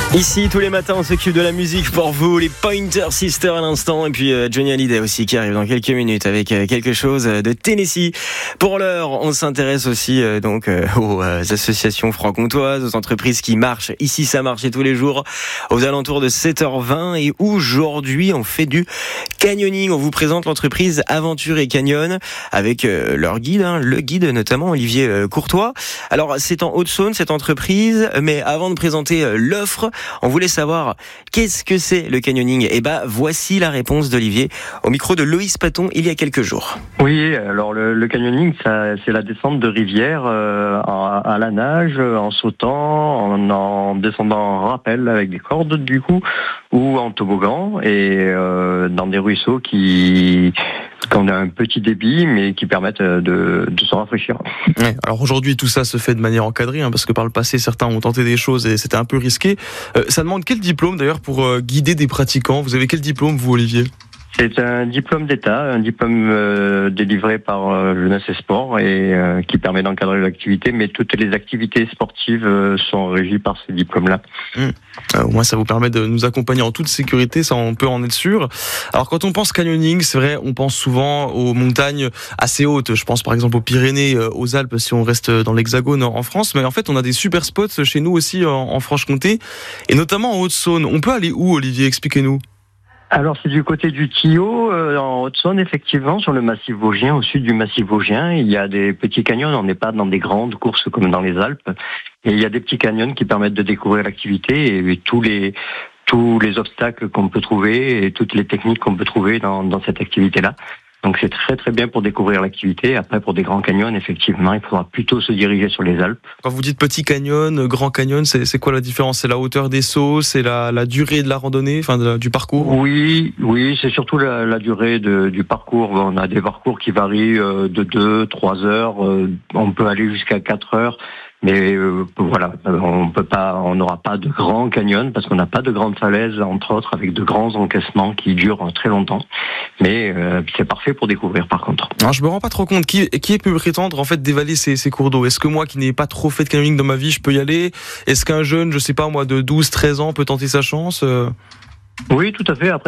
Ici, tous les matins, on s'occupe de la musique pour vous, les Pointer Sisters à l'instant, et puis Johnny Hallyday aussi qui arrive dans quelques minutes avec quelque chose de Tennessee. Pour l'heure, on s'intéresse aussi aux associations franc-comtoises, aux entreprises qui marchent. Ici, ça marche tous les jours, aux alentours de 7h20. Et aujourd'hui, on fait du canyoning. On vous présente l'entreprise Aventure et Canyon avec leur guide, le guide notamment Olivier Courtois. Alors, c'est en Haute-Saône, cette entreprise, mais avant de présenter l'offre, on voulait savoir qu'est-ce que c'est le canyoning. Et voici la réponse d'Olivier au micro de Loïs Paton il y a quelques jours. Oui, alors le canyoning, c'est la descente de rivière à la nage, en sautant, en descendant en rappel avec des cordes du coup, ou en toboggan et dans des ruisseaux qu'on a un petit débit, mais qui permettent de se rafraîchir. Ouais, alors aujourd'hui, tout ça se fait de manière encadrée, parce que par le passé, certains ont tenté des choses et c'était un peu risqué. Ça demande quel diplôme d'ailleurs pour guider des pratiquants ? Vous avez quel diplôme, vous, Olivier ? C'est un diplôme d'État, un diplôme délivré par Jeunesse et Sport et qui permet d'encadrer l'activité, mais toutes les activités sportives sont régies par ce diplôme-là. Au moins, ça vous permet de nous accompagner en toute sécurité, ça on peut en être sûr. Alors quand on pense canyoning, c'est vrai, on pense souvent aux montagnes assez hautes. Je pense par exemple aux Pyrénées, aux Alpes si on reste dans l'Hexagone en France, mais en fait on a des super spots chez nous aussi en Franche-Comté et notamment en Haute-Saône. On peut aller où, Olivier ? Expliquez-nous. Alors c'est du côté du Tillot, en Haute-Saône, effectivement, sur le massif vosgien, au sud du massif vosgien, il y a des petits canyons, on n'est pas dans des grandes courses comme dans les Alpes, et il y a des petits canyons qui permettent de découvrir l'activité et tous les obstacles qu'on peut trouver et toutes les techniques qu'on peut trouver dans cette activité-là. Donc c'est très très bien pour découvrir l'activité. Après, pour des grands canyons, effectivement, il faudra plutôt se diriger sur les Alpes. Quand vous dites petit canyon, grand canyon, c'est quoi la différence ? C'est la hauteur des sauts, c'est la durée de la randonnée, du parcours ? Oui, c'est surtout la durée du parcours. On a des parcours qui varient de 2-3 heures. On peut aller jusqu'à 4 heures. Mais on n'aura pas de grands canyons parce qu'on n'a pas de grandes falaises, entre autres, avec de grands encaissements qui durent très longtemps. Mais c'est parfait pour découvrir, par contre. Alors, je me rends pas trop compte qui peut prétendre en fait dévaler ces cours d'eau. Est-ce que moi, qui n'ai pas trop fait de canyoning dans ma vie, je peux y aller ? Est-ce qu'un jeune, je sais pas moi, de 12-13 ans peut tenter sa chance ? Oui, tout à fait. Après,